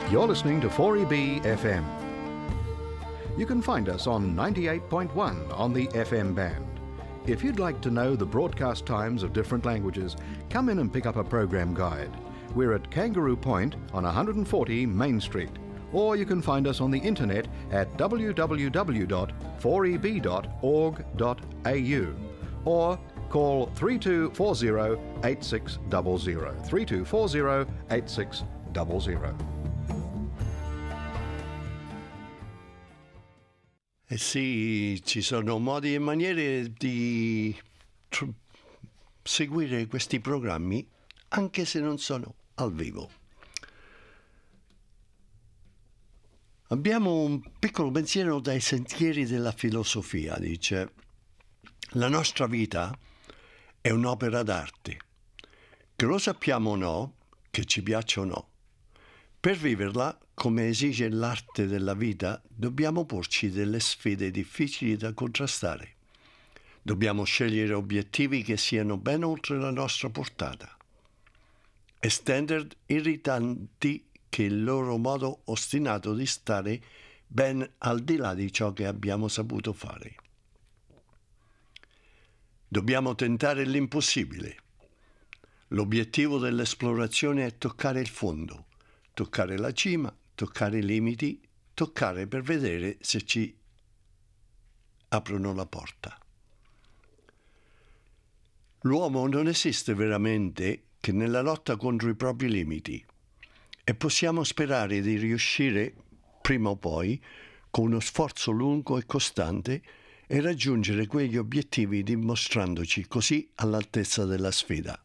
You're listening to 4EB FM. You can find us on 98.1 on the FM band. If you'd like to know the broadcast times of different languages, come in and pick up a program guide. We're at Kangaroo Point on 140 Main Street. Or you can find us on the internet at www.4eb.org.au or call 3240 8600 3240 8600. Eh sì, ci sono modi e maniere di seguire questi programmi anche se non sono al vivo. Abbiamo un piccolo pensiero dai sentieri della filosofia, dice: la nostra vita è un'opera d'arte, che lo sappiamo o no, che ci piaccia o no. Per viverla, come esige l'arte della vita, dobbiamo porci delle sfide difficili da contrastare. Dobbiamo scegliere obiettivi che siano ben oltre la nostra portata e standard irritanti che il loro modo ostinato di stare ben al di là di ciò che abbiamo saputo fare. Dobbiamo tentare l'impossibile. L'obiettivo dell'esplorazione è toccare il fondo, toccare la cima, toccare i limiti, toccare per vedere se ci aprono la porta. L'uomo non esiste veramente che nella lotta contro i propri limiti e possiamo sperare di riuscire, prima o poi, con uno sforzo lungo e costante, e raggiungere quegli obiettivi dimostrandoci così all'altezza della sfida.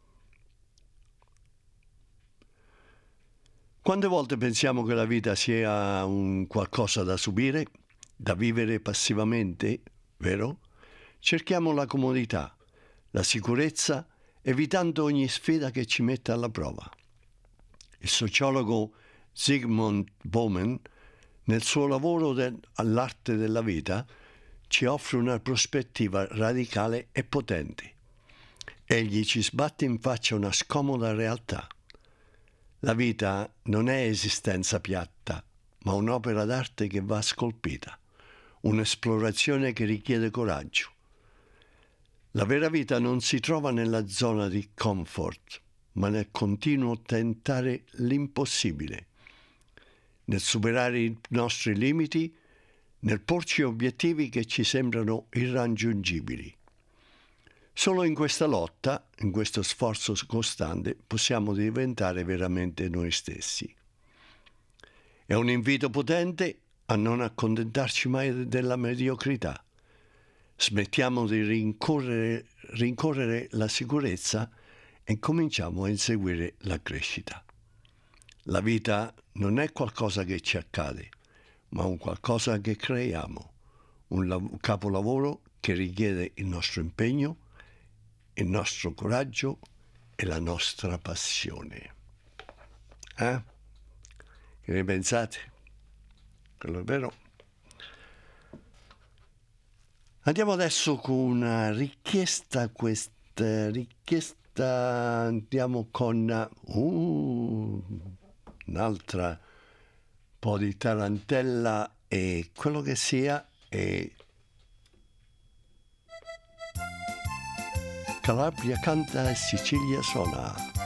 Quante volte pensiamo che la vita sia un qualcosa da subire, da vivere passivamente, vero? Cerchiamo la comodità, la sicurezza, evitando ogni sfida che ci metta alla prova. Il sociologo Zygmunt Bauman, nel suo lavoro all'arte della vita, ci offre una prospettiva radicale e potente. Egli ci sbatte in faccia una scomoda realtà. La vita non è esistenza piatta, ma un'opera d'arte che va scolpita, un'esplorazione che richiede coraggio. La vera vita non si trova nella zona di comfort, ma nel continuo tentare l'impossibile, nel superare i nostri limiti, nel porci obiettivi che ci sembrano irraggiungibili. Solo in questa lotta, in questo sforzo costante, possiamo diventare veramente noi stessi. È un invito potente a non accontentarci mai della mediocrità. Smettiamo di rincorrere la sicurezza e cominciamo a inseguire la crescita. La vita non è qualcosa che ci accade, ma un qualcosa che creiamo, un capolavoro che richiede il nostro impegno, il nostro coraggio e la nostra passione. Che ne pensate? Quello è vero. Andiamo adesso con una richiesta. Questa richiesta andiamo con un'altra po' di tarantella e quello che sia, e Calabria canta e Sicilia suona.